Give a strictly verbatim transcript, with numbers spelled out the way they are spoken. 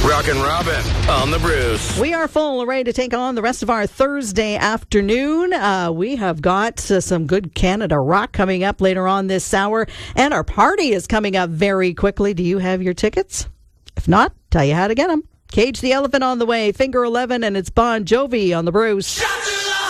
Rockin' Robin on the Bruce. We are full, ready to take on the rest of our Thursday afternoon. Uh, we have got uh, some good Canada rock coming up later on this hour, and our party is coming up very quickly. Do you have your tickets? If not, tell you how to get them. Cage the Elephant on the way, Finger eleven, and it's Bon Jovi on the Bruce.